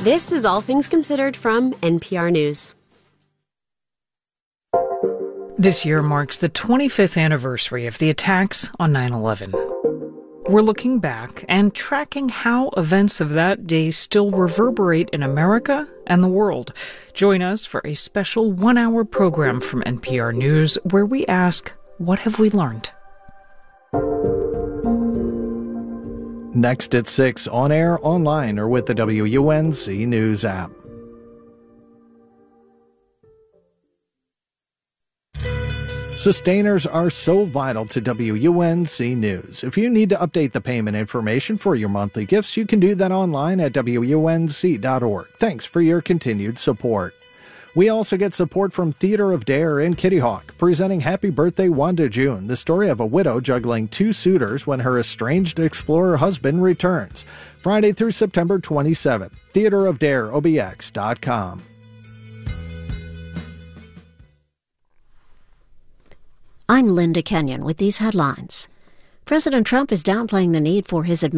This is All Things Considered from NPR News. This year marks the 25th anniversary of the attacks on 9/11. We're looking back and tracking how events of that day still reverberate in America and the world. Join us for a special one-hour program from NPR News where we ask, what have we learned? Next at 6, on air, online, or with the WUNC News app. Sustainers are so vital to WUNC News. If you need to update the payment information for your monthly gifts, you can do that online at WUNC.org. Thanks for your continued support. We also get support from Theater of Dare in Kitty Hawk, presenting Happy Birthday Wanda June, the story of a widow juggling two suitors when her estranged explorer husband returns. Friday through September 27th. TheaterofDareOBX.com. I'm Linda Kenyon with these headlines. President Trump is downplaying the need for his